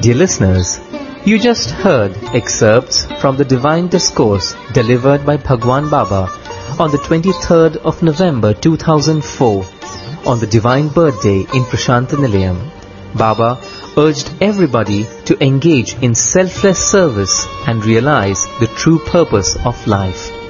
Dear listeners, you just heard excerpts from the Divine Discourse delivered by Bhagwan Baba on the 23rd of November 2004 on the Divine Birthday in Prashanta Nilayam. Baba urged everybody to engage in selfless service and realize the true purpose of life.